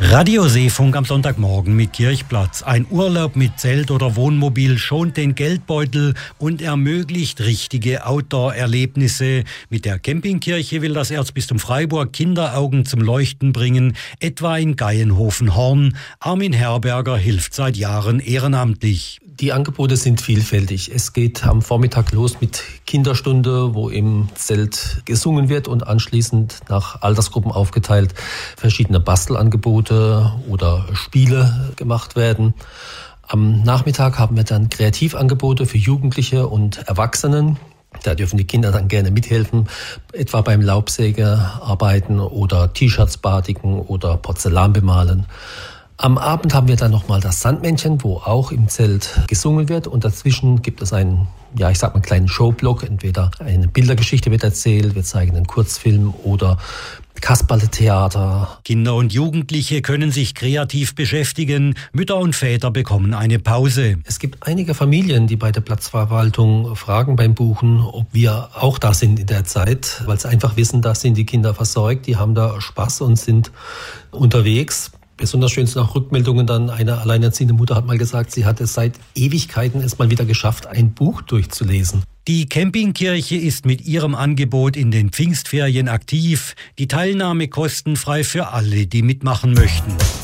Radio Seefunk am Sonntagmorgen mit Kirchplatz. Ein Urlaub mit Zelt oder Wohnmobil schont den Geldbeutel und ermöglicht richtige Outdoor-Erlebnisse. Mit der Campingkirche will das Erzbistum Freiburg Kinderaugen zum Leuchten bringen, etwa in Gaienhofen-Horn. Armin Herberger hilft seit Jahren ehrenamtlich. Die Angebote sind vielfältig. Es geht am Vormittag los mit Kinderstunde, wo im Zelt gesungen wird und anschließend nach Altersgruppen aufgeteilt verschiedene Bastelangebote oder Spiele gemacht werden. Am Nachmittag haben wir dann Kreativangebote für Jugendliche und Erwachsenen. Da dürfen die Kinder dann gerne mithelfen, etwa beim Laubsägearbeiten oder T-Shirts badigen oder Porzellan bemalen. Am Abend haben wir dann nochmal das Sandmännchen, wo auch im Zelt gesungen wird. Und dazwischen gibt es einen, kleinen Showblock. Entweder eine Bildergeschichte wird erzählt, wir zeigen einen Kurzfilm oder Kasperletheater. Kinder und Jugendliche können sich kreativ beschäftigen. Mütter und Väter bekommen eine Pause. Es gibt einige Familien, die bei der Platzverwaltung fragen beim Buchen, ob wir auch da sind in der Zeit, weil sie einfach wissen, da sind die Kinder versorgt, die haben da Spaß und sind unterwegs. Besonders schön sind auch Rückmeldungen dann. Eine alleinerziehende Mutter hat mal gesagt, sie hat es seit Ewigkeiten es mal wieder geschafft, ein Buch durchzulesen. Die Campingkirche ist mit ihrem Angebot in den Pfingstferien aktiv. Die Teilnahme kostenfrei für alle, die mitmachen möchten.